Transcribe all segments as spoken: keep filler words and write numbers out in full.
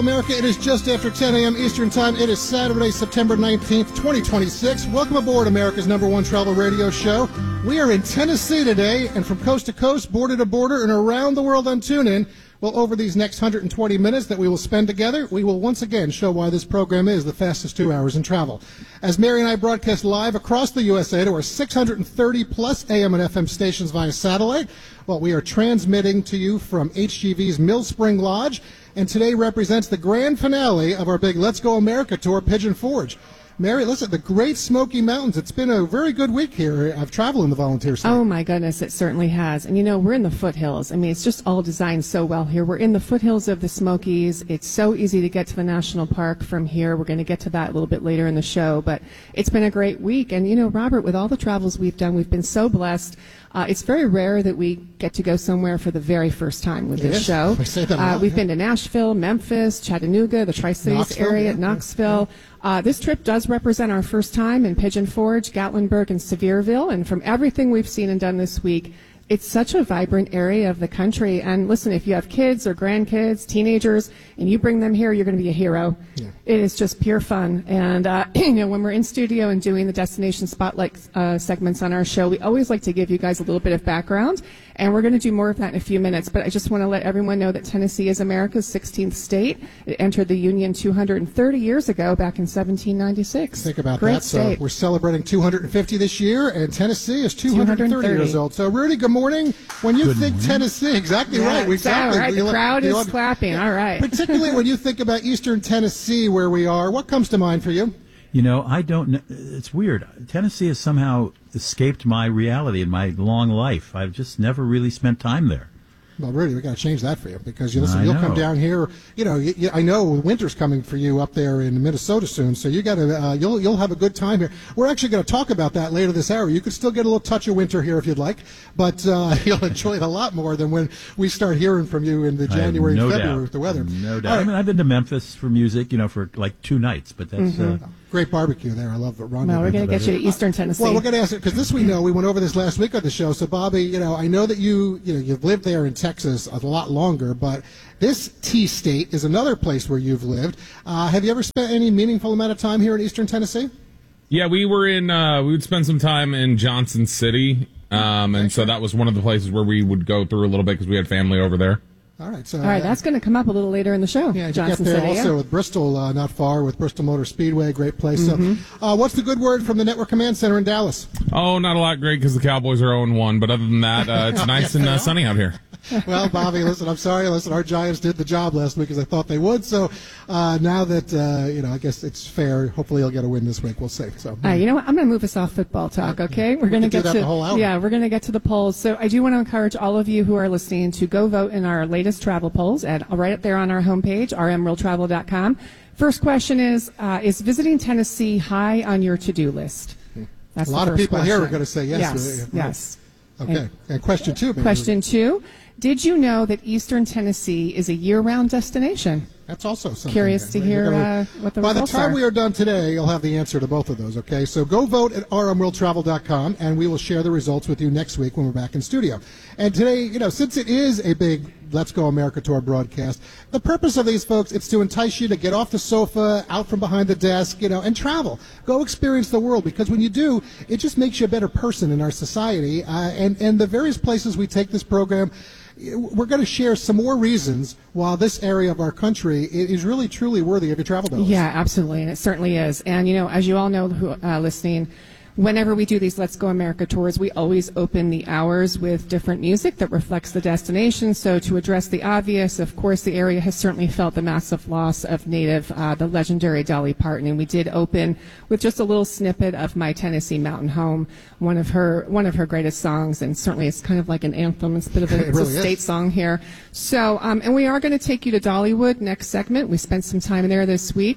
America, it is just after ten a.m. Eastern Time. It is Saturday, September nineteenth, twenty twenty-six. Welcome aboard America's number one travel radio show. We are in Tennessee today, and from coast to coast, border to border, and around the world on TuneIn. Well, over these next one hundred twenty minutes that we will spend together, we will once again show why this program is the fastest two hours in travel. As Mary and I broadcast live across the U S A to our six hundred thirty plus A M and F M stations via satellite, well, we are transmitting to you from H G V's Mill Spring Lodge, and today represents the grand finale of our big Let's Go America tour, Pigeon Forge. Mary, listen, the Great Smoky Mountains, it's been a very good week here of travel in the volunteer state. Oh, my goodness, it certainly has. And, you know, we're in the foothills. I mean, it's just all designed so well here. We're in the foothills of the Smokies. It's so easy to get to the national park from here. We're going to get to that a little bit later in the show. But it's been a great week. And, you know, Robert, with all the travels we've done, we've been so blessed. Uh, it's very rare that we get to go somewhere for the very first time with this show. We say that a uh, lot, we've yeah. been to Nashville, Memphis, Chattanooga, the Tri-Cities Knoxville, area, yeah, Knoxville. yeah. Uh, this trip does represent our first time in Pigeon Forge, Gatlinburg, and Sevierville. And from everything we've seen and done this week, it's such a vibrant area of the country. And listen, if you have kids or grandkids, teenagers, and you bring them here, you're going to be a hero. Yeah. It is just pure fun. And, uh, you know, when we're in studio and doing the Destination Spotlight uh, segments on our show, we always like to give you guys a little bit of background. And we're going to do more of that in a few minutes. But I just want to let everyone know that Tennessee is America's sixteenth state. It entered the Union two hundred thirty years ago, back in seventeen ninety-six. Think about Great that. State. So we're celebrating two hundred fifty this year, and Tennessee is two hundred thirty, two hundred thirty years old. So, Rudy, good morning. When you Good think morning. Tennessee, exactly Yeah, right. Exactly. All right. You The let- crowd you is let- clapping. All right. Particularly when you think about Eastern Tennessee, where we are, what comes to mind for you? You know, I don't know. It's weird. Tennessee has somehow escaped my reality in my long life. I've just never really spent time there. Well, Rudy, we got to change that for you because you listen. I You'll come know. down here. You know, you, you, I know winter's coming for you up there in Minnesota soon, so you got to. Uh, you'll you'll have a good time here. We're actually going to talk about that later this hour. You could still get a little touch of winter here if you'd like, but uh, you'll enjoy it a lot more than when we start hearing from you in the I have January no and February doubt. with the weather. No doubt. All right. I mean, I've been to Memphis for music, you know, for like two nights, but that's. Mm-hmm. Uh, Great barbecue there. I love the Ron. Well, we're going to get you to Eastern Tennessee. Well, we're going to ask it because this we know. We went over this last week on the show. So, Bobby, you know, I know that you, you know, you've lived there in Texas a lot longer, but this T state is another place where you've lived. Uh, have you ever spent any meaningful amount of time here in Eastern Tennessee? Yeah, we were in. Uh, we would spend some time in Johnson City, um, and so that was one of the places where we would go through a little bit because we had family over there. All right, so All right, that's going to come up a little later in the show. yeah, you Johnson get there City. also yeah. with Bristol, uh, not far with Bristol Motor Speedway, great place. Mm-hmm. So, uh, what's the good word from the Network Command Center in Dallas? Oh, not a lot great because the Cowboys are oh and one, but other than that, uh, it's nice and uh, sunny out here. Well, Bobby, listen, I'm sorry. Listen, our Giants did the job last week as I thought they would. So uh, now that, uh, you know, I guess it's fair. Hopefully he'll get a win this week. We'll see. So, Uh, you know what? I'm going to move us off football talk, okay? We're going to could do get that to the whole hour. yeah, we're going to get to the polls. So I do want to encourage all of you who are listening to go vote in our latest travel polls at right up there on our homepage, r m real travel dot com. First question is: uh, Is visiting Tennessee high on your to-do list? That's a the lot of first people here are question. going to say yes. Yes. Right. Yes. Okay. And And question two. Maybe. question two: Did you know that Eastern Tennessee is a year-round destination? That's also something. Curious to We're hear gonna- uh, what the By the results time are. we are done today, you'll have the answer to both of those, okay? So go vote at r m world travel dot com, and we will share the results with you next week when we're back in studio. And today, you know, since it is a big Let's Go America Tour broadcast, the purpose of these folks is to entice you to get off the sofa, out from behind the desk, you know, and travel. Go experience the world, because when you do, it just makes you a better person in our society. Uh, and, and the various places we take this program, we're going to share some more reasons why this area of our country is really, truly worthy of your travel dollars. Yeah, absolutely, and it certainly is. And, you know, as you all know who uh, listening, whenever we do these Let's Go America tours, we always open the hours with different music that reflects the destination. So to address the obvious, of course, the area has certainly felt the massive loss of native, uh, the legendary Dolly Parton. And we did open with just a little snippet of My Tennessee Mountain Home, one of her one of her greatest songs, and certainly it's kind of like an anthem. It's a bit of a, It it's really a is. state song here. So, um, and we are going to take you to Dollywood next segment. We spent some time there this week.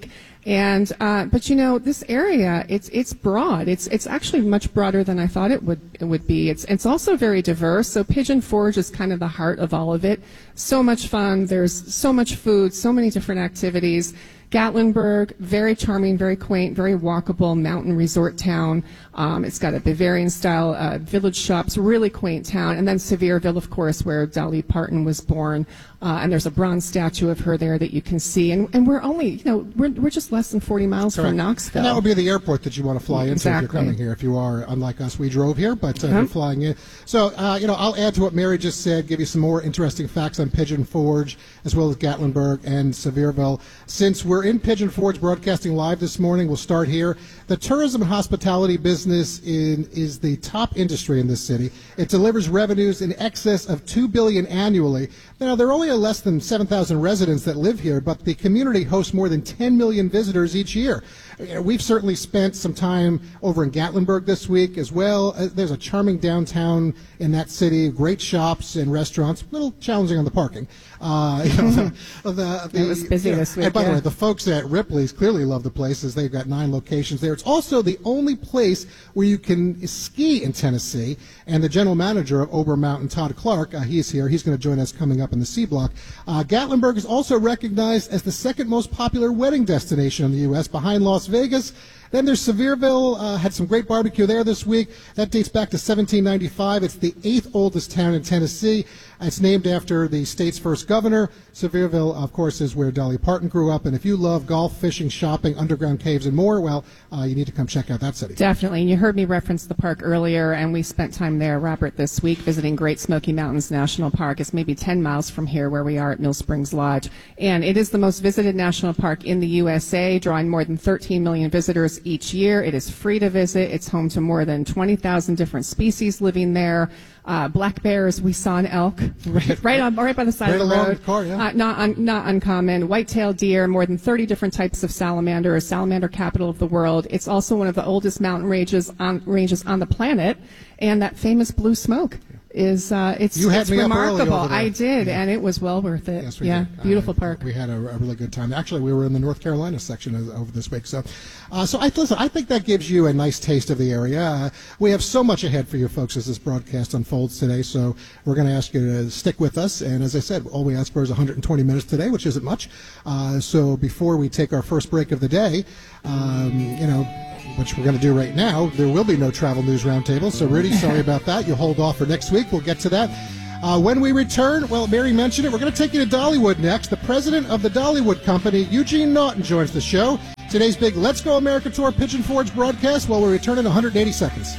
And uh, but you know, this area, it's it's broad. It's it's actually much broader than I thought it would it would be. It's it's also very diverse. So Pigeon Forge is kind of the heart of all of it. So much fun. There's so much food. So many different activities. Gatlinburg, very charming, very quaint, very walkable mountain resort town. Um, it's got a Bavarian-style uh, village shops, really quaint town. And then Sevierville, of course, where Dolly Parton was born. Uh, and there's a bronze statue of her there that you can see. And, and we're only, you know, we're, we're just less than forty miles Correct. from Knoxville. And that would be the airport that you want to fly into Exactly. if you're coming here. If you are, unlike us, we drove here, but uh, Uh-huh. you're flying in. So, uh, you know, I'll add to what Mary just said, give you some more interesting facts on Pigeon Forge, as well as Gatlinburg and Sevierville. Since we're in Pigeon Forge broadcasting live this morning, we'll start here. The tourism and hospitality business in, is the top industry in this city. It delivers revenues in excess of two billion dollars annually. Now, there are only less than seven thousand residents that live here, but the community hosts more than ten million visitors each year. You know, we've certainly spent some time over in Gatlinburg this week as well. Uh, there's a charming downtown in that city, great shops and restaurants, a little challenging on the parking. Uh, you know, the, the, the, It was busy you know, this week, And by yeah. the way, the folks at Ripley's clearly love the place, as they've got nine locations there. It's also the only place where you can ski in Tennessee. And the general manager of Ober Mountain, Todd Clark, uh, he's here. He's going to join us coming up in the C Block. Uh, Gatlinburg is also recognized as the second most popular wedding destination in the U S, behind Las Vegas. Then there's Sevierville, uh, had some great barbecue there this week. That dates back to seventeen ninety-five. It's the eighth oldest town in Tennessee. It's named after the state's first governor. Sevierville, of course, is where Dolly Parton grew up. And if you love golf, fishing, shopping, underground caves, and more, well, uh, you need to come check out that city. Definitely. And you heard me reference the park earlier, and we spent time there, Robert, this week visiting Great Smoky Mountains National Park. It's maybe ten miles from here where we are at Mill Springs Lodge. And it is the most visited national park in the U S A, drawing more than thirteen million visitors each year. It is free to visit. It's home to more than twenty thousand different species living there. Uh, black bears, we saw an elk right, right on, right by the side Right of the along road. the car, yeah. Uh, not un, not uncommon. White-tailed deer, more than thirty different types of salamander, salamander capital of the world. It's also one of the oldest mountain ranges on ranges on the planet, and that famous blue smoke is uh, it's, You had it's me up early remarkable. over there. I did, Yeah. and it was well worth it. Yes, we yeah, did. beautiful Uh, park. We had a, a really good time. Actually, we were in the North Carolina section of- over this week. So, uh, so I listen. I think that gives you a nice taste of the area. Uh, we have so much ahead for you folks as this broadcast unfolds today. So we're going to ask you to stick with us. And as I said, all we ask for is one hundred twenty minutes today, which isn't much. Uh, so before we take our first break of the day, um, you know, which we're going to do right now, there will be no travel news roundtable. So, Rudy, sorry about that. You'll hold off for next week. We'll get to that. Uh, when we return, well, Mary mentioned it, we're going to take you to Dollywood next. The president of the Dollywood Company, Eugene Naughton, joins the show. Today's big Let's Go America Tour Pigeon Forge broadcast. Well, we'll return in one hundred eighty seconds.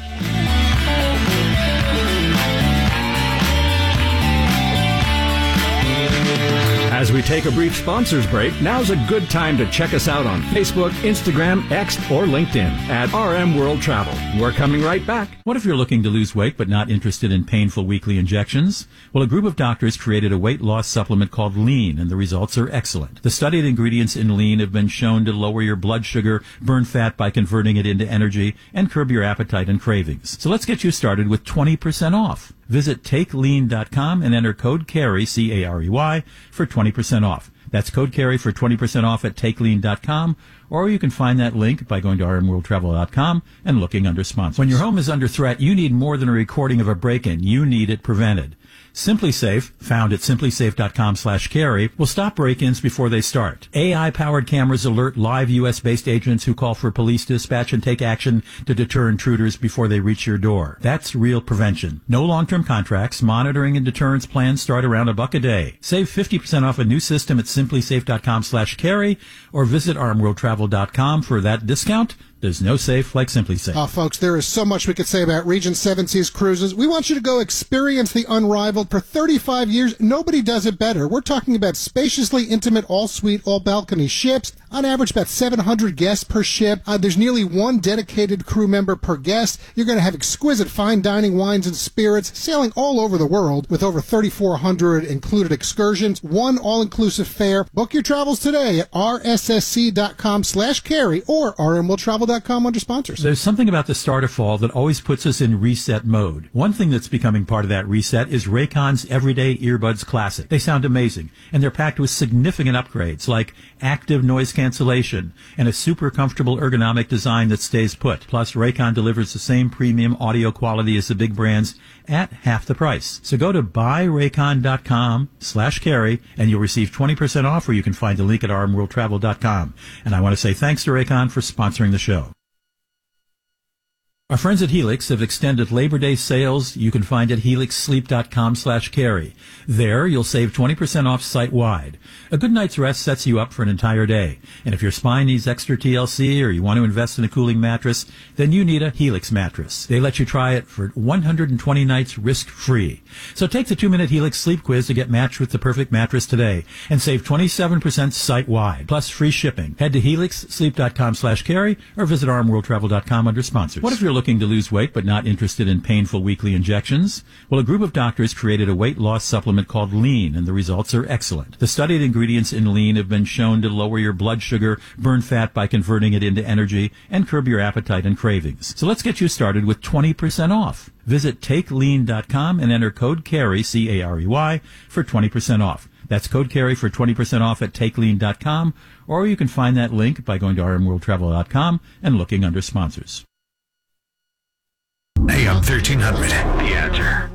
As we take a brief sponsors break, now's a good time to check us out on Facebook, Instagram, X, or LinkedIn at R M World Travel. We're coming right back. What if you're looking to lose weight but not interested in painful weekly injections? Well, a group of doctors created a weight loss supplement called Lean, and the results are excellent. The studied ingredients in Lean have been shown to lower your blood sugar, burn fat by converting it into energy, and curb your appetite and cravings. So let's get you started with twenty percent off. Visit take lean dot com and enter code CARRY, C A R E Y, for twenty percent off. That's code CARRY for twenty percent off at take lean dot com, or you can find that link by going to r m world travel dot com and looking under sponsors. When your home is under threat, you need more than a recording of a break-in. You need it prevented. SimpliSafe, found at simply safe dot com slash carry, will stop break-ins before they start. A I-powered cameras alert live U S-based agents who call for police dispatch and take action to deter intruders before they reach your door. That's real prevention. No long-term contracts. Monitoring and deterrence plans start around a buck a day. Save fifty percent off a new system at simply safe dot com slash carry or visit r m world travel dot com for that discount. There's no safe like SimpliSafe. Uh, folks, there is so much we could say about Regent Seven Seas Cruises. We want you to go experience the unrivaled. For thirty-five years, nobody does it better. We're talking about spaciously intimate, all-suite, all-balcony ships. On average, about seven hundred guests per ship. Uh, there's nearly one dedicated crew member per guest. You're going to have exquisite fine dining wines and spirits, sailing all over the world with over thirty-four hundred included excursions. One all-inclusive fare. Book your travels today at r s s c dot com slash carry or r m world travel dot com under sponsors. There's something about the start of fall that always puts us in reset mode. One thing that's becoming part of that reset is Raycon's Everyday Earbuds Classic. They sound amazing, and they're packed with significant upgrades like active noise cancellation cancellation, and a super comfortable ergonomic design that stays put. Plus, Raycon delivers the same premium audio quality as the big brands at half the price. So go to buyraycon.com slash carry and you'll receive twenty percent off, or you can find the link at r m world travel dot com. And I want to say thanks to Raycon for sponsoring the show. Our friends at Helix have extended Labor Day sales you can find at helix sleep dot com slash carry. There, you'll save twenty percent off site-wide. A good night's rest sets you up for an entire day. And if your spine needs extra T L C or you want to invest in a cooling mattress, then you need a Helix mattress. They let you try it for one hundred twenty nights risk-free. So take the two-minute Helix sleep quiz to get matched with the perfect mattress today and save twenty-seven percent site-wide, plus free shipping. Head to helix sleep dot com slash carry or visit r m world travel dot com under sponsors. What if you're looking to lose weight but not interested in painful weekly injections? Well, a group of doctors created a weight loss supplement called Lean, and the results are excellent. The studied ingredients in Lean have been shown to lower your blood sugar, burn fat by converting it into energy, and curb your appetite and cravings. So let's get you started with twenty percent off. Visit take lean dot com and enter code CARRY, C A R E Y, for twenty percent off. That's code CARRY for twenty percent off at take lean dot com, or you can find that link by going to r m world travel dot com and looking under sponsors. A M thirteen hundred, The Answer.